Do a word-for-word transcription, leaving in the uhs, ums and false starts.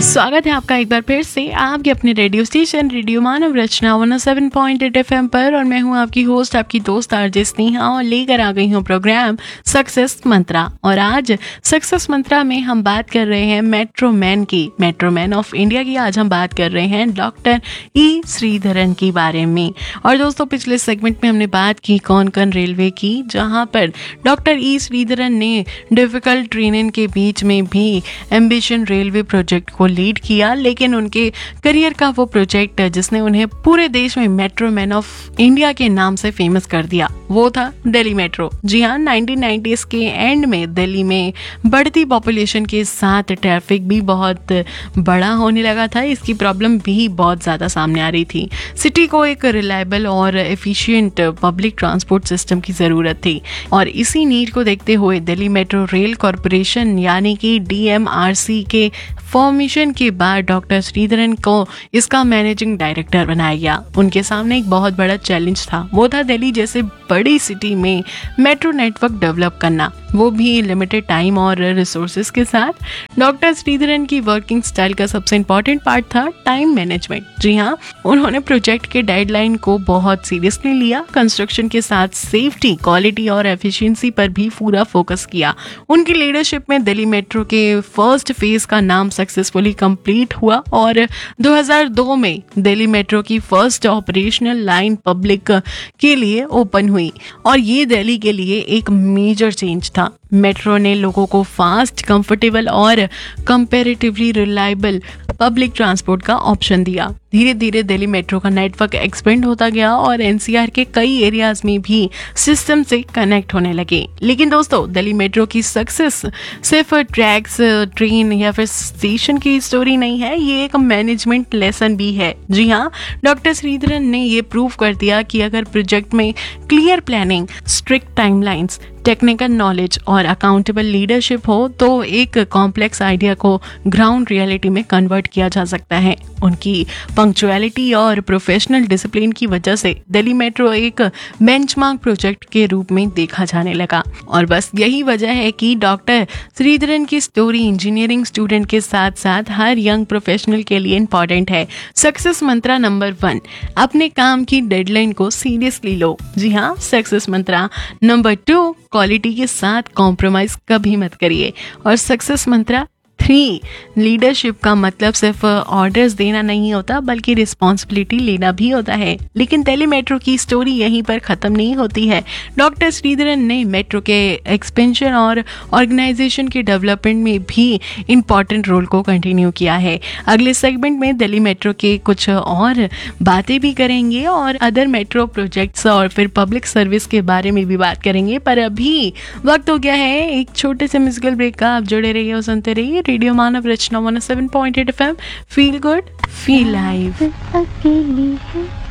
स्वागत है आपका एक बार फिर से आपके अपने रेडियो स्टेशन रेडियो मानव रचना one O seven point eight F M पर। और मैं हूं आपकी होस्ट, आपकी दोस्त आरजे स्नेहा, और लेकर आ गई हूं प्रोग्राम सक्सेस मंत्रा। और आज सक्सेस मंत्रा में हम बात कर रहे हैं मेट्रो मैन की, मेट्रो मैन ऑफ इंडिया की। आज हम बात कर रहे हैं डॉक्टर ई श्रीधरन के बारे में। और दोस्तों, पिछले सेगमेंट में हमने बात की कोंकण रेलवे की, जहां पर डॉक्टर ई श्रीधरन ने डिफिकल्ट ट्रेनिंग के बीच में भी एम्बिशन रेलवे प्रोजेक्ट को लीड किया। लेकिन उनके करियर का वो प्रोजेक्ट जिसने उन्हें पूरे देश में मेट्रो मैन ऑफ इंडिया के नाम से फेमस कर दिया, वो था दिल्ली मेट्रो। जी हाँ, नाइनटीन नाइंटीज़ के एंड में दिल्ली में बढ़ती पॉपुलेशन के साथ ट्रैफिक भी बहुत बड़ा होने लगा था। इसकी प्रॉब्लम भी बहुत ज़्यादा सामने आ रही थी। सिटी को एक रिलायबल और एफिशिएंट पब्लिक ट्रांसपोर्ट सिस्टम की ज़रूरत थी, और इसी नीड को देखते हुए दिल्ली मेट्रो रेल कॉरपोरेशन यानी कि डी एम आर सी के फॉर्मेशन के बाद डॉक्टर श्रीधरन को इसका मैनेजिंग डायरेक्टर बनाया गया। उनके सामने एक बहुत बड़ा चैलेंज था, वो था दिल्ली जैसे बड़ी सिटी में मेट्रो नेटवर्क डेवलप करना, वो भी लिमिटेड टाइम और रिसोर्सेज के साथ। डॉक्टर श्रीधरन की वर्किंग स्टाइल का सबसे इम्पोर्टेंट पार्ट था टाइम मैनेजमेंट। जी हाँ, उन्होंने प्रोजेक्ट के डेडलाइन को बहुत सीरियसली लिया। कंस्ट्रक्शन के साथ सेफ्टी, क्वालिटी और एफिशिएंसी पर भी पूरा फोकस किया। उनकी लीडरशिप में दिल्ली मेट्रो के फर्स्ट फेज का नाम सक्सेसफुली कंप्लीट हुआ, और दो हज़ार दो में दिल्ली मेट्रो की फर्स्ट ऑपरेशनल लाइन पब्लिक के लिए ओपन हुई। और ये दिल्ली के लिए एक मेजर चेंज था। मेट्रो ने लोगों को फास्ट, कंफर्टेबल और कंपैरेटिवली रिलायबल पब्लिक ट्रांसपोर्ट का ऑप्शन दिया। धीरे धीरे दिल्ली मेट्रो का नेटवर्क एक्सपेंड होता गया और एन सी आर के कई एरियाज में भी सिस्टम से कनेक्ट होने लगे। लेकिन दोस्तों, दिल्ली मेट्रो की सक्सेस सिर्फ ट्रैक्स, ट्रेन या फिर स्टेशन की स्टोरी नहीं है, ये एक मैनेजमेंट लेसन भी है। जी हाँ, डॉक्टर श्रीधरन ने ये प्रूव कर दिया कि अगर प्रोजेक्ट में clear planning, strict timelines, technical knowledge और अकाउंटेबल लीडरशिप हो तो एक कॉम्प्लेक्स आइडिया को ग्राउंड रियलिटी में कन्वर्ट किया जा सकता है। उनकी पंक्चुअलिटी और प्रोफेशनल डिसिप्लिन की वजह से दिल्ली मेट्रो एक बेंचमार्क प्रोजेक्ट के रूप में देखा जाने लगा। और बस यही वजह है कि डॉक्टर श्रीधरन की स्टोरी इंजीनियरिंग स्टूडेंट के साथ साथ हर यंग प्रोफेशनल के लिए इम्पॉर्टेंट है। सक्सेस मंत्रा नंबर वन, अपने काम की डेडलाइन को सीरियसली लो। जी हाँ, सक्सेस मंत्रा नंबर टू, क्वालिटी के साथ कॉम्प्रोमाइज कभी मत करिए। और सक्सेस मंत्रा थ्री, लीडरशिप का मतलब सिर्फ ऑर्डर्स देना नहीं होता, बल्कि रिस्पॉन्सिबिलिटी लेना भी होता है। लेकिन दिल्ली मेट्रो की स्टोरी यहीं पर खत्म नहीं होती है। डॉक्टर श्रीधरन ने मेट्रो के एक्सपेंशन और ऑर्गेनाइजेशन के डेवलपमेंट में भी इम्पॉर्टेंट रोल को कंटिन्यू किया है। अगले सेगमेंट में दिल्ली मेट्रो के कुछ और बातें भी करेंगे और अदर मेट्रो प्रोजेक्ट्स और फिर पब्लिक सर्विस के बारे में भी बात करेंगे। पर अभी वक्त हो गया है एक छोटे से म्यूजिकल ब्रेक का। आप जुड़े रहिए और सुनते रहिए रेडियो मानव रचना one O seven point eight F M. Feel good, feel live. अकेली है